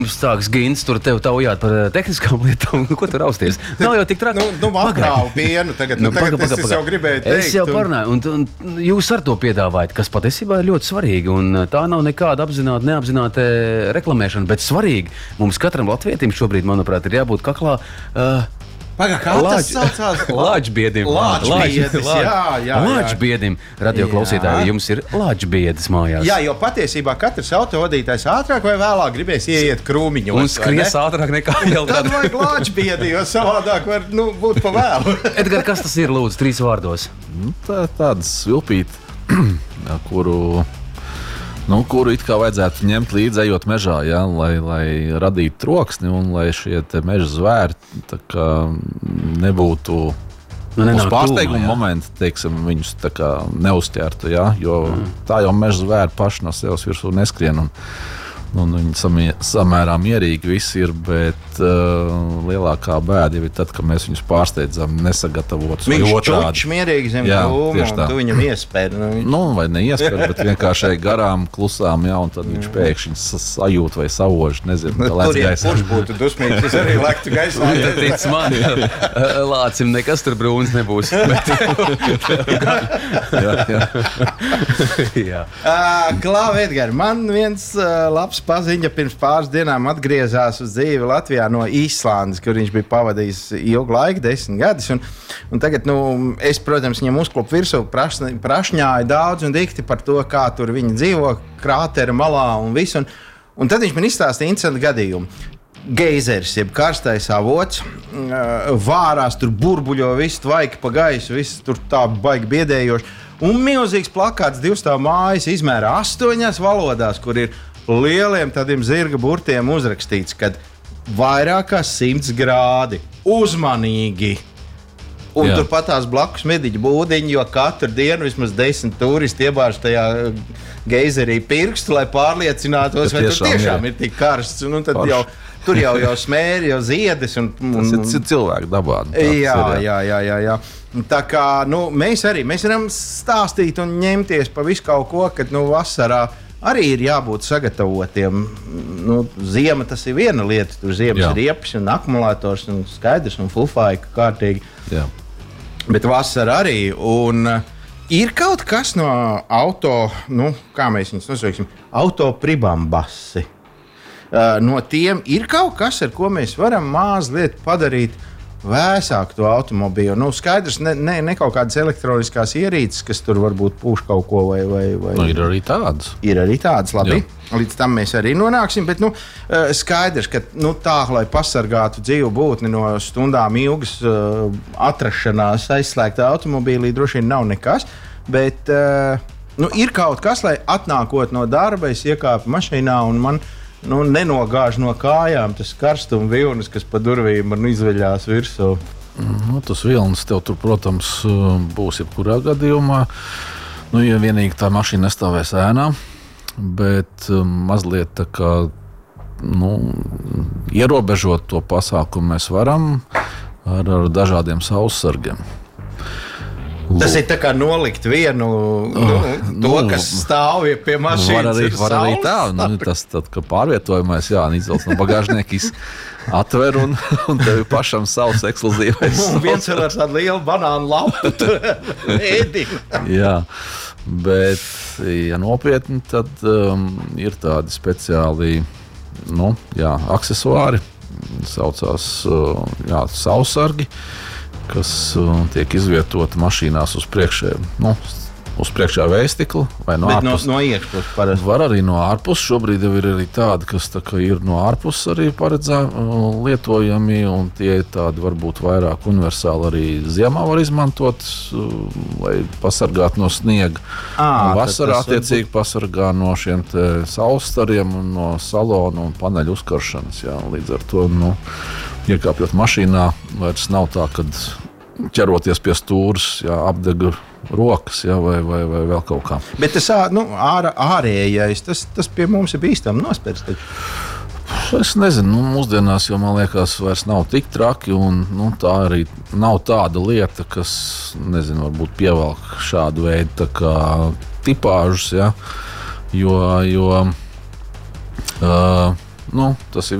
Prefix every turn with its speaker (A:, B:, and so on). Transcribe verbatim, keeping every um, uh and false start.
A: Sāks Gins, tur tev taujāt par tehniskām lietām, ko tur rausties. Nav jau tik traki.
B: Nu, nu apgrāvu pienu tagad, nu, nu, tagad paga, paga, es jau gribēju teikt.
A: Es jau parunāju, un, un jūs ar to piedāvājat, kas patiesībā ir ļoti svarīgi, un tā nav nekāda apzināta, neapzināta reklamēšana, bet svarīgi. Mums katram latvietim šobrīd, manuprāt, ir jābūt kaklā... Uh,
B: Paga, kā Lāģ, tas saucās?
A: Lāģbiedim.
B: Lāģbiedis, jā, jā, jā.
A: Lāģbiedim. Radio klausītāji, jums ir lāģbiedis mājās.
B: Jā, jo patiesībā katrs autovadītājs ātrāk vai vēlāk gribēs ieiet krūmiņos.
A: Un skries ātrāk nekā jau
B: tad vajag lāģbiedi, jo savādāk var nu, būt pa vēlu.
A: Edgar, kas tas ir, lūdzu, trīs vārdos?
C: Nu, tā ir tāda svilpīta, kuru... Nu, kuru it kā vajadzētu ņemt līdzi, ejot mežā, ja, lai, lai radītu troksni un lai šie meža zvēri nebūtu nu, uz pārsteiguma momenta, teiksim, viņus neuzķertu. Ja, jo mm. tā jau meža zvēri paši no sevis virsū neskrien. Un, un viņi samie, samērā mierīgi visi ir, bet uh, lielākā bēda jau ir tad, kad mēs viņus pārsteidzam nesagatavotus.
B: Viņš čuč mierīgi zem krūma, un tu viņam iespēr. Nu,
C: nu, vai neiespēr, bet vienkārši garām, klusām, jā, un tad viņš pēkšņi sajūt vai savož, nezinu,
B: tā lēc gaisā. Kurš būtu dusmīgs, es arī lektu gaisā.
A: Tic man, Lācim nekas tur brūns nebūs. Bet...
B: jā, jā. jā. Uh, Klāv, Edgar, man viens uh, labs paziņa pirms pāris dienām atgriezās uz dzīvi Latvijā no Īslandes, kur viņš bija pavadījis ilgu laiku, desmit gadus. Un, un tagad, nu, es, protams, viņam uzklupu virsū, prašņ, prašņāju daudz un dikti par to, kā tur viņi dzīvo, krātera malā un visu. Un, un tad viņš man izstāstīja interesantu gadījumu. Geizers, jeb karstais avots, vārās, tur burbuļo, viss tvaiki pa gaisu, viss tur tā baigi biedējoši. Un milzīgs plakāts divstāv mājas izmēra astoņās valodās, kur ir lieliem tādiem zirga burtiem uzrakstīts, kad vairāk kā simts grādi, uzmanīgi. Un jā. Turpat tās blakus mediķu būdiņi, jo katru dienu vismaz desmit turisti iebāž tajā geizerī pirkstu, lai pārliecinātos, vai tur tiešām jā. Ir tik karsts. Un, un tad jau, tur jau, jau smēri, jau ziedis. Un, un,
C: tas ir cilvēku dabā.
B: Jā, jā, jā, jā, jā. Tā kā nu, mēs arī mēs varam stāstīt un ņemties pa visu kaut ko, kad nu, vasarā arī ir jābūt sagatavotiem. Nu, ziema tas ir viena lieta, tur ziemas riepes un akumulators un skaidrs un fufāika kārtīgi.
C: Jā.
B: Bet vasara arī. Un ir kaut kas no auto, nu, kā mēs viņus nosauksim, auto pribambasi. Uh, no tiem ir kaut kas, ar ko mēs varam mazliet padarīt vēsāk to automobīlu. Nu, skaidrs, ne, ne, ne kaut kādas elektroniskās ierīces, kas tur varbūt pūš kaut ko vai... vai, vai
C: nu, ir arī tādas.
B: Ir arī tādas, labi. Jā. Līdz tam mēs arī nonāksim, bet nu, skaidrs, ka nu, tā, lai pasargātu dzīvu būtni no stundām ilgas uh, atrašanās aizslēgtā automobīlī, droši vien nav nekas, bet uh, nu, ir kaut kas, lai atnākot no darba, es iekāpu mašīnā un man nu, nenogāž no kājām tas karstuma vilnis, kas pa durvīm man izveļās virsū.
C: Nu, tas vilnis tev tur, protams, būs jebkurā gadījumā. Nu, ja vienīgi tā mašīna nestāvēs ēnā, bet mazliet tā kā nu, ierobežot to pasākumu mēs varam ar, ar dažādiem saussargiem.
B: Tas ir tā kā nolikt vienu nu, to, nu, kas stāv pie mašīnas.
C: Var arī, var arī tā, nu, tas tad, ka pārvietojamais, jā, izvelc no bagāžnieka, atver un, un tev ir pašam savs ekskluzīvais.
B: Un viens vēl ar tādu lielu banānu lapu ēdi.
C: Jā, bet, ja nopietni, tad um, ir tādi speciāli, nu, jā, aksesuāri, saucās, uh, jā, saussargi, kas uh, tiek izvietota mašīnās uz priekšē, nu, uz priekšā vējstikla vai no
B: Bet
C: ārpus.
B: No, no iekšpus parasti.
C: Var arī no ārpus. Šobrīd jau ir arī tādi, kas tā kā ir no ārpus arī paredzē uh, lietojami, un tie tādi varbūt vairāk universāli arī ziemā var izmantot, uh, lai pasargātu no sniega.
B: À,
C: vasarā attiecīgi varbūt... pasargā no šiem te sausstariem, no salonu un paneļu uzkaršanas. Jā, līdz ar to, nu, iekāpjot mašīnā, vairs nav tā, kad ķeroties pie stūres, jā, apdega rokas, jā, vai, vai, vai vēl kaut kā.
B: Bet tas nu, ārā, ārējais, tas, tas pie mums ir bīstami nospērts.
C: Es nezinu, nu, mūsdienās jau, man liekas, vairs nav tik traki, un nu, tā arī nav tāda lieta, kas, nezinu, varbūt pievelk šādu veidu tā kā tipāžus, jā, jo, jo uh, nu, tas ir